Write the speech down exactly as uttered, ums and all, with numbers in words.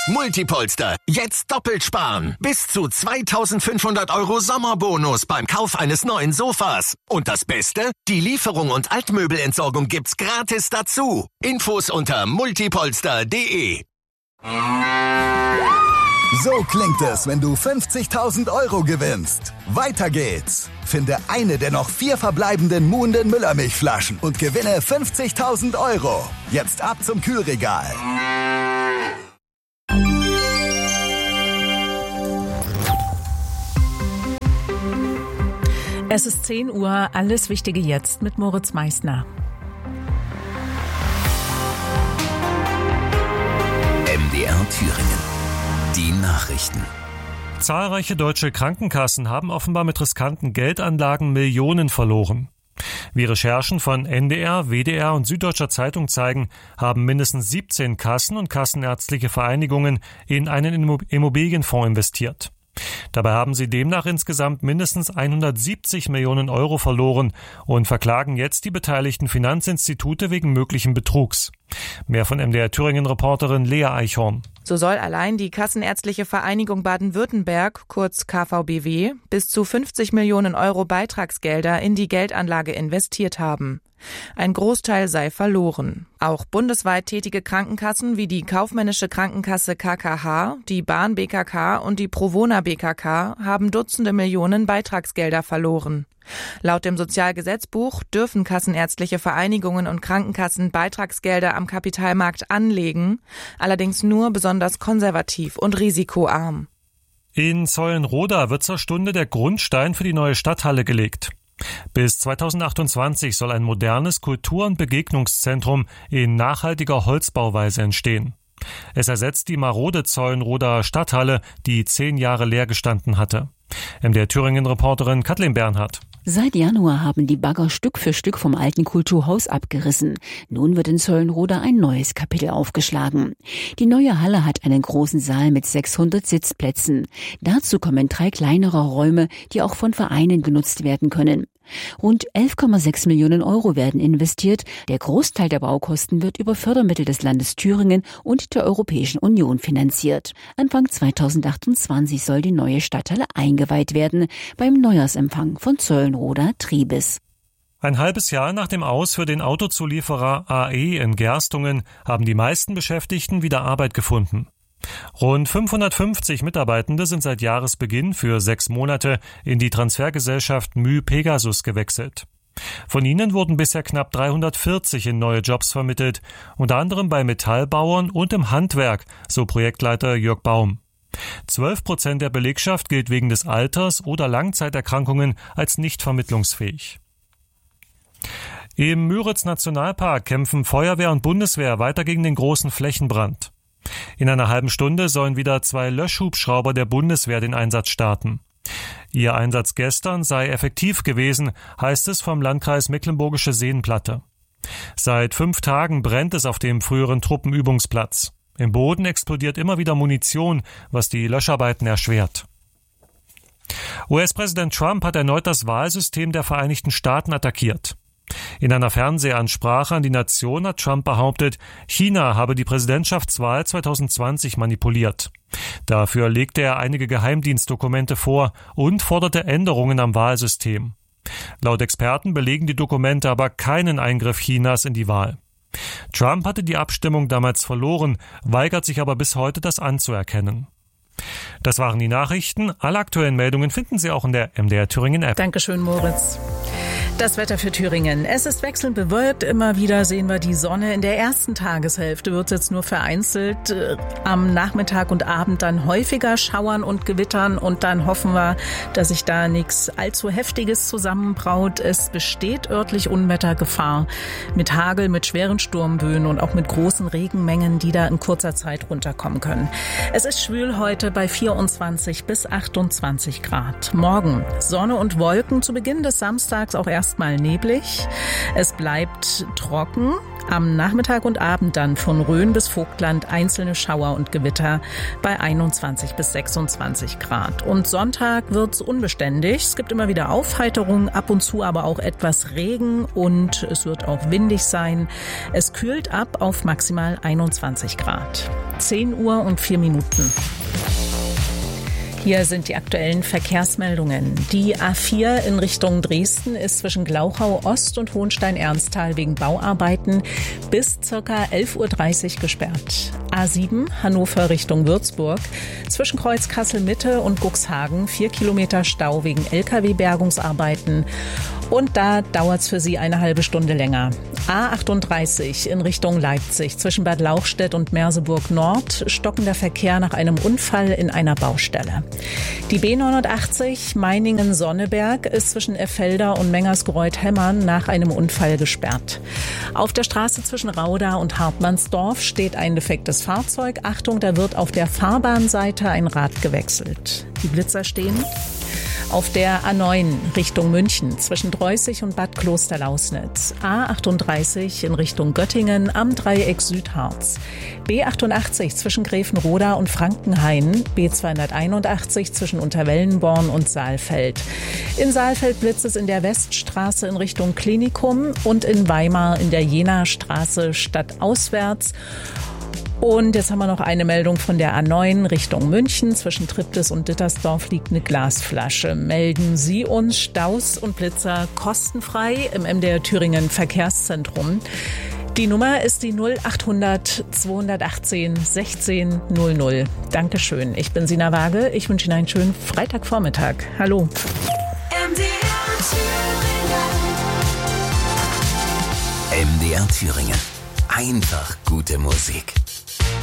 Multipolster, jetzt doppelt sparen. Bis zu zweitausendfünfhundert Euro Sommerbonus beim Kauf eines neuen Sofas. Und das Beste? Die Lieferung und Altmöbelentsorgung gibt's gratis dazu. Infos unter multipolster punkt de. So klingt es, wenn du fünfzigtausend Euro gewinnst. Weiter geht's. Finde eine der noch vier verbleibenden Muhnden Müllermilchflaschen und gewinne fünfzigtausend Euro. Jetzt ab zum Kühlregal. Es ist zehn Uhr, alles Wichtige jetzt mit Moritz Meissner. M D R Thüringen. Die Nachrichten. Zahlreiche deutsche Krankenkassen haben offenbar mit riskanten Geldanlagen Millionen verloren. Wie Recherchen von N D R, W D R und Süddeutscher Zeitung zeigen, haben mindestens siebzehn Kassen und kassenärztliche Vereinigungen in einen Immobilienfonds investiert. Dabei haben sie demnach insgesamt mindestens hundertsiebzig Millionen Euro verloren und verklagen jetzt die beteiligten Finanzinstitute wegen möglichen Betrugs. Mehr von M D R Thüringen-Reporterin Lea Eichhorn. So soll allein die Kassenärztliche Vereinigung Baden-Württemberg, kurz K V B W, bis zu fünfzig Millionen Euro Beitragsgelder in die Geldanlage investiert haben. Ein Großteil sei verloren. Auch bundesweit tätige Krankenkassen wie die Kaufmännische Krankenkasse K K H, die Bahn B K K und die Provona B K K haben Dutzende Millionen Beitragsgelder verloren. Laut dem Sozialgesetzbuch dürfen kassenärztliche Vereinigungen und Krankenkassen Beitragsgelder am Kapitalmarkt anlegen, allerdings nur besonders konservativ und risikoarm. In Zeulenroda wird zur Stunde der Grundstein für die neue Stadthalle gelegt. Bis zweitausendachtundzwanzig soll ein modernes Kultur- und Begegnungszentrum in nachhaltiger Holzbauweise entstehen. Es ersetzt die marode Zeulenroder Stadthalle, die zehn Jahre leer gestanden hatte. M D R Thüringen-Reporterin Kathleen Bernhardt. Seit Januar haben die Bagger Stück für Stück vom alten Kulturhaus abgerissen. Nun wird in Zeulenroda ein neues Kapitel aufgeschlagen. Die neue Halle hat einen großen Saal mit sechshundert Sitzplätzen. Dazu kommen drei kleinere Räume, die auch von Vereinen genutzt werden können. Rund elf Komma sechs Millionen Euro werden investiert. Der Großteil der Baukosten wird über Fördermittel des Landes Thüringen und der Europäischen Union finanziert. Anfang zweitausendachtundzwanzig soll die neue Stadthalle eingeweiht werden beim Neujahrsempfang von Zeulenroda Tribis. Ein halbes Jahr nach dem Aus für den Autozulieferer A E in Gerstungen haben die meisten Beschäftigten wieder Arbeit gefunden. Rund fünfhundertfünfzig Mitarbeitende sind seit Jahresbeginn für sechs Monate in die Transfergesellschaft Müh Pegasus gewechselt. Von ihnen wurden bisher knapp dreihundertvierzig in neue Jobs vermittelt, unter anderem bei Metallbauern und im Handwerk, so Projektleiter Jörg Baum. Zwölf Prozent der Belegschaft gilt wegen des Alters oder Langzeiterkrankungen als nicht vermittlungsfähig. Im Müritz-Nationalpark kämpfen Feuerwehr und Bundeswehr weiter gegen den großen Flächenbrand. In einer halben Stunde sollen wieder zwei Löschhubschrauber der Bundeswehr den Einsatz starten. Ihr Einsatz gestern sei effektiv gewesen, heißt es vom Landkreis Mecklenburgische Seenplatte. Seit fünf Tagen brennt es auf dem früheren Truppenübungsplatz. Im Boden explodiert immer wieder Munition, was die Löscharbeiten erschwert. U S-Präsident Trump hat erneut das Wahlsystem der Vereinigten Staaten attackiert. In einer Fernsehansprache an die Nation hat Trump behauptet, China habe die Präsidentschaftswahl zweitausendzwanzig manipuliert. Dafür legte er einige Geheimdienstdokumente vor und forderte Änderungen am Wahlsystem. Laut Experten belegen die Dokumente aber keinen Eingriff Chinas in die Wahl. Trump hatte die Abstimmung damals verloren, weigert sich aber bis heute, das anzuerkennen. Das waren die Nachrichten. Alle aktuellen Meldungen finden Sie auch in der M D R Thüringen App. Dankeschön, Moritz. Das Wetter für Thüringen. Es ist wechselnd bewölkt. Immer wieder sehen wir die Sonne. In der ersten Tageshälfte wird es jetzt nur vereinzelt äh, am Nachmittag und Abend dann häufiger schauern und gewittern. Und dann hoffen wir, dass sich da nichts allzu Heftiges zusammenbraut. Es besteht örtlich Unwettergefahr mit Hagel, mit schweren Sturmböen und auch mit großen Regenmengen, die da in kurzer Zeit runterkommen können. Es ist schwül heute bei vierundzwanzig bis achtundzwanzig Grad. Morgen Sonne und Wolken, zu Beginn des Samstags auch erst Erstmal neblig. Es bleibt trocken. Am Nachmittag und Abend dann von Rhön bis Vogtland einzelne Schauer und Gewitter bei einundzwanzig bis sechsundzwanzig Grad. Und Sonntag wird's unbeständig. Es gibt immer wieder Aufheiterung, ab und zu aber auch etwas Regen und es wird auch windig sein. Es kühlt ab auf maximal einundzwanzig Grad. zehn Uhr und vier Minuten. Hier sind die aktuellen Verkehrsmeldungen. Die A vier in Richtung Dresden ist zwischen Glauchau Ost und Hohenstein-Ernsthal wegen Bauarbeiten bis ca. elf Uhr dreißig gesperrt. A sieben Hannover Richtung Würzburg zwischen Kreuz Kassel-Mitte und Cuxhagen vier Kilometer Stau wegen L K W-Bergungsarbeiten. Und da dauert es für Sie eine halbe Stunde länger. A achtunddreißig in Richtung Leipzig zwischen Bad Lauchstädt und Merseburg Nord stockender Verkehr nach einem Unfall in einer Baustelle. Die B neunundachtzig Meiningen-Sonneberg ist zwischen Effelder und Mengersgreuth-Hemmern nach einem Unfall gesperrt. Auf der Straße zwischen Rauda und Hartmannsdorf steht ein defektes Fahrzeug. Achtung, da wird auf der Fahrbahnseite ein Rad gewechselt. Die Blitzer stehen. Auf der A neun Richtung München zwischen Dreußig und Bad Klosterlausnitz. A achtunddreißig in Richtung Göttingen am Dreieck Südharz. B achtundachtzig zwischen Gräfenroda und Frankenhain. B zweihunderteinundachtzig zwischen Unterwellenborn und Saalfeld. In Saalfeld blitzt es in der Weststraße in Richtung Klinikum und in Weimar in der Jena-Straße stadtauswärts. Und jetzt haben wir noch eine Meldung von der A neun Richtung München. Zwischen Triptis und Dittersdorf liegt eine Glasflasche. Melden Sie uns Staus und Blitzer kostenfrei im M D R Thüringen Verkehrszentrum. Die Nummer ist die null achthundert zweihundertachtzehn sechzehn null null. Dankeschön. Ich bin Sina Waage. Ich wünsche Ihnen einen schönen Freitagvormittag. Hallo. M D R Thüringen. M D R Thüringen. Einfach gute Musik.